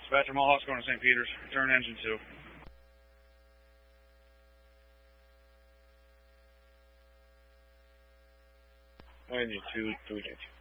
Dispatcher, Mohawk's going to St. Peter's. Return engine 2. Engine 2, 3,